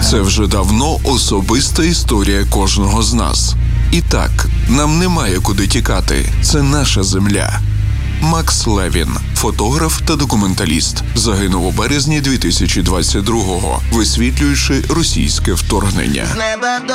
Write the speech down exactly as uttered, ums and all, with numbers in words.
Це вже давно особиста історія кожного з нас. І так, нам немає куди тікати. Це наша земля. Макс Левін, фотограф та документаліст, загинув у березні дві тисячі двадцять другого, висвітлюючи російське вторгнення.